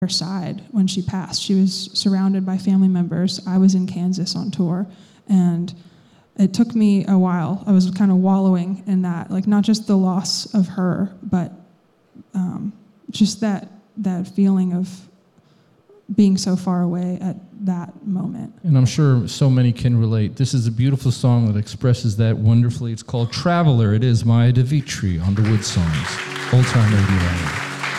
her side when she passed. She was surrounded by family members. I was in Kansas on tour, and it took me a while. I was kind of wallowing in that, like not just the loss of her, but just that feeling of being so far away at that moment. And I'm sure so many can relate. This is a beautiful song that expresses that wonderfully. It's called Traveler. It is Maya DeVitri on the Wood Songs. Old Time Radio.